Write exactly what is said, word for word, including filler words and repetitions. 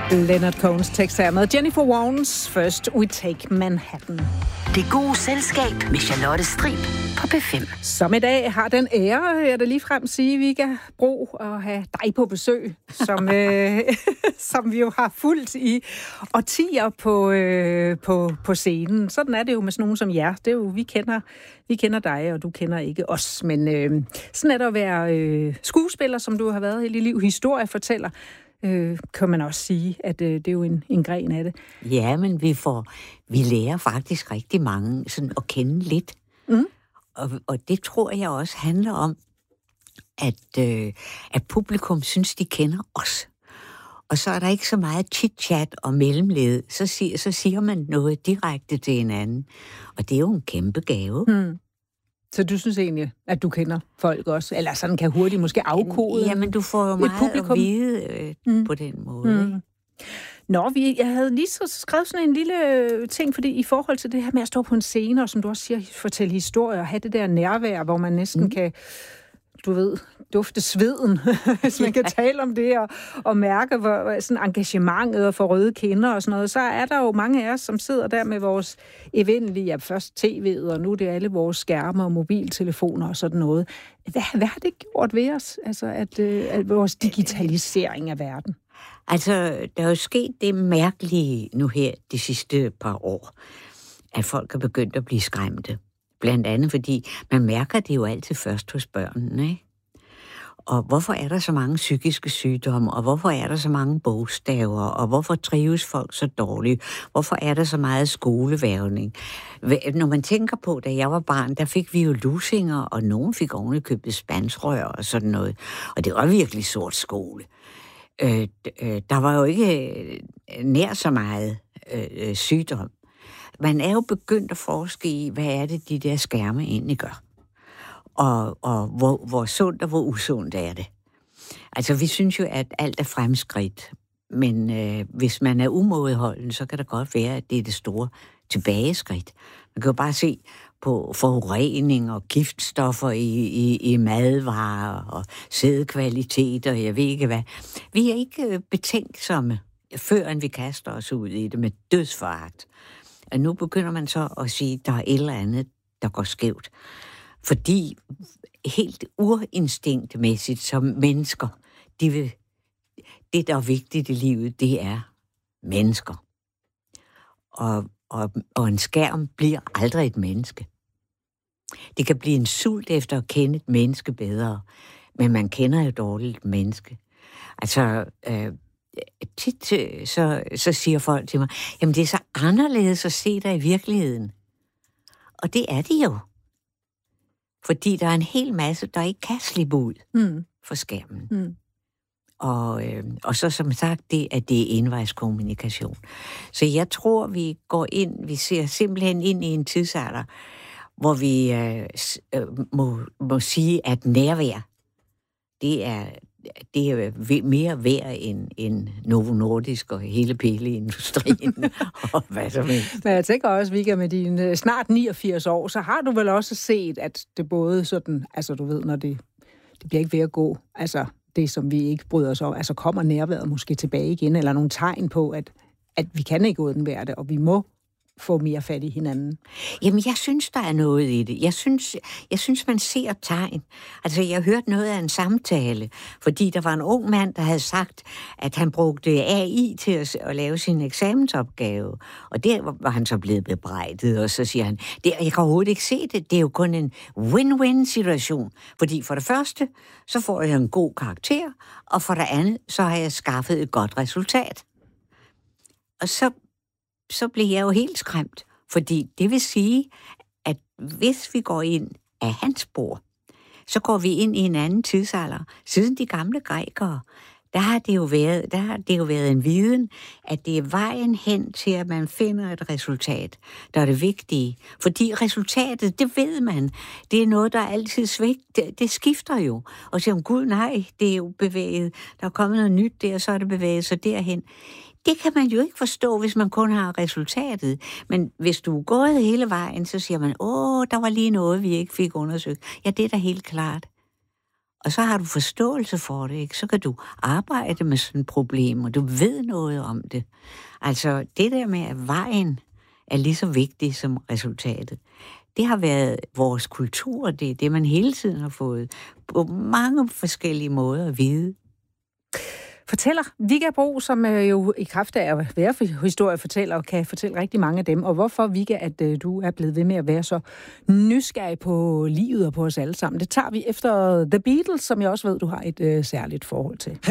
Leonard Cohens tekst her med Jennifer Warnes First We Take Manhattan. Det gode selskab med Charlotte Strib på P fem. Som i dag har den ære, jeg vil ligefrem sige, Vigga Bro, at have dig på besøg, som, øh, som vi jo har fulgt i årtier på, øh, på, på scenen. Sådan er det jo med sådan nogen som jer. Det er jo, vi kender, vi kender dig, og du kender ikke os. Men øh, sådan er det at være øh, skuespiller, som du har været hele dit liv, historiefortæller. Øh, kan man også sige, at øh, det er jo en, en gren af det. Ja, men vi får, vi lærer faktisk rigtig mange sådan at kende lidt. Mm. Og, og det tror jeg også handler om, at, øh, at publikum synes, de kender os. Og så er der ikke så meget chit-chat og mellemled. Så siger, så siger man noget direkte til hinanden. Og det er jo en kæmpe gave. Mm. Så du synes egentlig, at du kender folk også? Eller sådan kan hurtigt måske afkode? Jamen, du får jo meget publikum at vide øh, mm. på den måde. Mm. Nå, vi, jeg havde lige så skrevet sådan en lille ting, fordi i forhold til det her med at stå på en scene, og som du også siger, fortælle historier, og have det der nærvær, hvor man næsten mm. kan, du ved, dufte sveden, hvis man kan tale om det, og, og mærke hvor, sådan engagementet og få røde kinder og sådan noget, så er der jo mange af os, som sidder der med vores eventlige, ja, først tv'et, og nu er det alle vores skærme og mobiltelefoner og sådan noget. Hvad, hvad har det gjort ved os, altså at, at vores digitalisering af verden? Altså, der er jo sket det mærkelige nu her de sidste par år, at folk er begyndt at blive skræmte. Blandt andet, fordi man mærker det jo altid først hos børnene, ikke? Og hvorfor er der så mange psykiske sygdomme, og hvorfor er der så mange bogstaver, og hvorfor trives folk så dårligt? Hvorfor er der så meget skolevævning? Når man tænker på, da jeg var barn, der fik vi jo lusinger, og nogen fik ovenikøbet spansrør og sådan noget. Og det var virkelig sort skole. Øh, øh, der var jo ikke øh, nær så meget øh, sygdom. Man er jo begyndt at forske i, hvad er det, de der skærme egentlig gør. Og, og hvor, hvor sundt og hvor usundt er det. Altså, vi synes jo, at alt er fremskridt. Men øh, hvis man er umådeholden, så kan det godt være, at det er det store tilbageskridt. Man kan jo bare se på forurening og giftstoffer i, i, i madvarer og sædkvalitet og jeg ved ikke hvad. Vi er ikke betænksomme, før vi kaster os ud i det med dødsforagt. Og nu begynder man så at sige, at der er et eller andet, der går skævt. Fordi helt urinstinktmæssigt som mennesker, de vil, det, der er vigtigt i livet, det er mennesker. Og, og, og en skærm bliver aldrig et menneske. Det kan blive en sult efter at kende et menneske bedre, men man kender jo dårligt et menneske. Altså, øh, tit så, så siger folk til mig, jamen det er så anderledes at se dig i virkeligheden. Og det er det jo. Fordi der er en hel masse, der ikke kan slippe ud mm. for skærmen. Mm. Og, øh, og så som sagt, det, at det er envejskommunikation. Så jeg tror, vi går ind, vi ser simpelthen ind i en tidsalder, hvor vi øh, må, må sige, at nærvær, det er, det er mere værd end, end Novo Nordisk og hele pilleindustrien og hvad som helst. Men jeg tænker også, Vigga, med dine snart niogfirs år, så har du vel også set, at det både sådan, altså du ved, når det, det bliver ikke ved at gå, altså det, som vi ikke bryder os om, altså kommer nærværet måske tilbage igen, eller nogle tegn på, at, at vi kan ikke undvære det, og vi må få mere fat i hinanden. Jamen, jeg synes, der er noget i det. Jeg synes, jeg synes man ser tegn. Altså, jeg hørte noget af en samtale, fordi der var en ung mand, der havde sagt, at han brugte A I til at, at lave sin eksamensopgave. Og der var han så blevet bebrejdet, og så siger han, det, jeg kan overhovedet ikke se det. Det er jo kun en win-win-situation. Fordi for det første, så får jeg en god karakter, og for det andet, så har jeg skaffet et godt resultat. Og så så bliver jeg jo helt skræmt, fordi det vil sige, at hvis vi går ind af hans spor, så går vi ind i en anden tidsalder. Siden de gamle grækere, der har det jo været, der har det jo været en viden, at det er vejen hen til, at man finder et resultat, der er det vigtige. Fordi resultatet, det ved man, det er noget, der er altid svægt. Det, det skifter jo. Og så om Gud, nej, det er jo bevæget. Der er kommet noget nyt der, så er det bevæget sig derhen. Det kan man jo ikke forstå, hvis man kun har resultatet. Men hvis du er gået hele vejen, så siger man, åh, der var lige noget, vi ikke fik undersøgt. Ja, det er da helt klart. Og så har du forståelse for det, ikke? Så kan du arbejde med sådan et problem, og du ved noget om det. Altså, det der med, at vejen er lige så vigtig som resultatet, det har været vores kultur, det er det, man hele tiden har fået på mange forskellige måder at vide. Fortæller Vigga Bro, som jo i kraft af at være historiefortæller, kan fortælle rigtig mange af dem. Og hvorfor, Vigga, at du er blevet ved med at være så nysgerrig på livet og på os alle sammen. Det tager vi efter The Beatles, som jeg også ved, du har et øh, særligt forhold til.